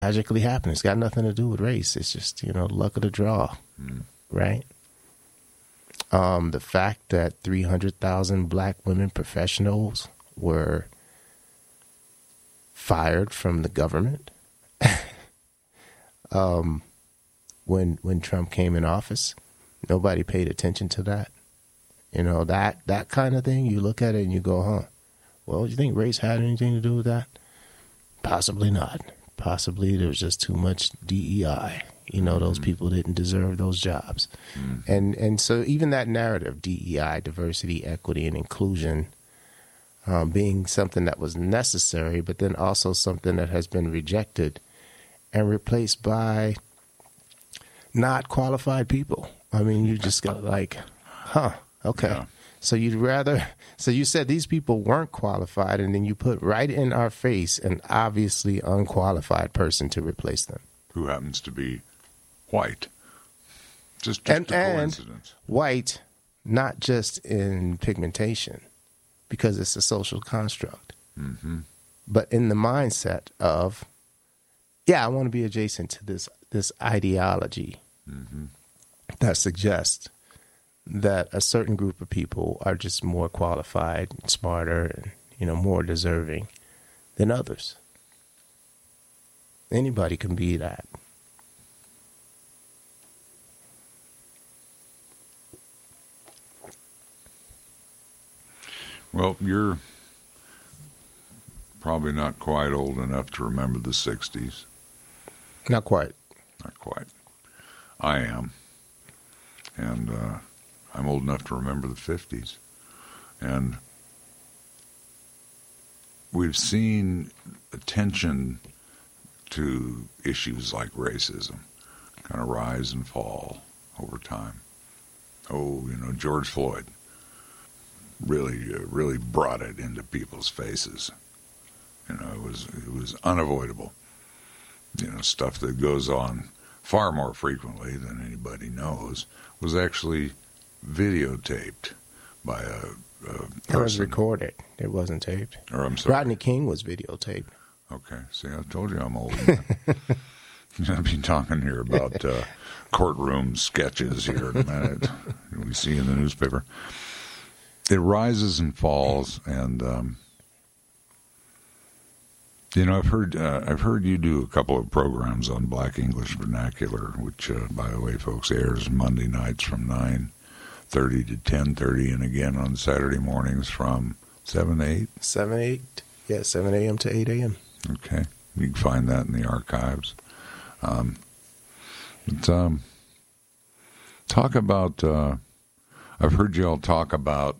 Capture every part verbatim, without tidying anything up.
magically happen. It's got nothing to do with race. It's just, you know, luck of the draw, mm. right? Um, the fact that three hundred thousand black women professionals were fired from the government um, when when Trump came in office, nobody paid attention to that. You know, that, that kind of thing, you look at it and you go, huh, well, do you think race had anything to do with that? Possibly not. Possibly there was just too much D E I. You know, those mm. people didn't deserve those jobs. Mm. And and so even that narrative, D E I, diversity, equity, and inclusion, um, being something that was necessary, but then also something that has been rejected and replaced by not qualified people. I mean, you just got like, huh, okay. Yeah. So you'd rather, so you said these people weren't qualified, and then you put right in our face an obviously unqualified person to replace them. Who happens to be white. Just, just and, a coincidence. And white, not just in pigmentation, because it's a social construct, mm-hmm. but in the mindset of, yeah, I want to be adjacent to this this ideology mm-hmm. that suggests that a certain group of people are just more qualified, smarter, and, you know, more deserving than others. Anybody can be that. Well, you're probably not quite old enough to remember the sixties. Not quite. Not quite. I am. And uh, I'm old enough to remember the fifties. And we've seen attention to issues like racism kind of rise and fall over time. Oh, you know, George Floyd really, uh, really brought it into people's faces. You know, it was it was unavoidable. You know, stuff that goes on far more frequently than anybody knows was actually videotaped by a, a person. It was recorded. It wasn't taped. Or I'm sorry. Rodney King was videotaped. Okay. See, I told you I'm old. I've been talking here about uh, courtroom sketches here in a minute. We see in the newspaper. It rises and falls, and um, you know, I've heard uh, I've heard you do a couple of programs on Black English Vernacular, which, uh, by the way, folks, airs Monday nights from nine thirty to ten thirty, and again on Saturday mornings from seven to eight. Seven eight, yeah, seven a.m. to eight a.m. Okay, you can find that in the archives. Um, but, um, talk about. Uh, I've heard you all talk about.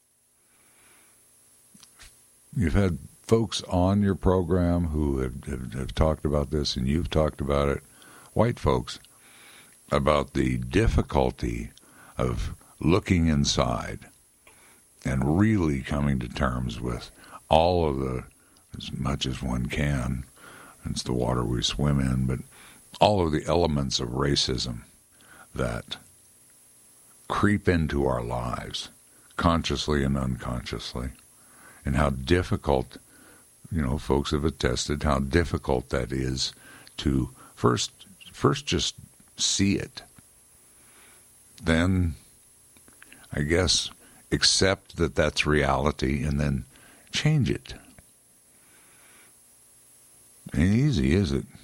You've had folks on your program who have, have, have talked about this, and you've talked about it, white folks, about the difficulty of looking inside and really coming to terms with all of the, as much as one can, it's the water we swim in, but all of the elements of racism that creep into our lives, consciously and unconsciously. And how difficult, you know, folks have attested how difficult that is to first, first just see it. Then, I guess, accept that that's reality and then change it. Ain't easy, is it?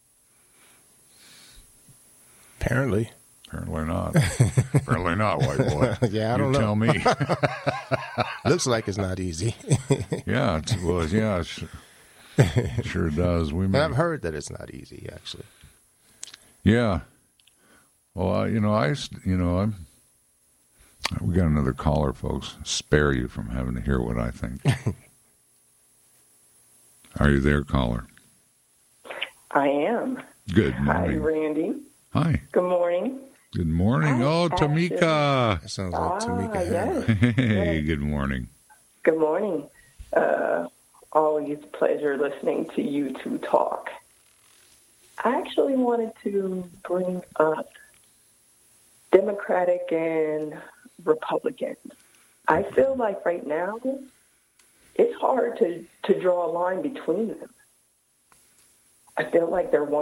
Apparently. Apparently not. Apparently not, white boy. Yeah, I don't you know. Tell me. Looks like it's not easy. Yeah, it's, well, yeah, it sure, it sure does. We may, I've heard that it's not easy, actually. Yeah. Well, I, you know, I, you know, I'm. We got another caller, folks. Spare you from having to hear what I think. Are you there, caller? I am. Good morning. Hi, Randy. Hi. Good morning. Good morning. I oh, actually, Tamika. That sounds like ah, Tamika. Yes. Hey, Yes. good morning. Good morning. Uh, always a pleasure listening to you two talk. I actually wanted to bring up Democratic and Republican. I feel like right now it's hard to, to draw a line between them. I feel like they're one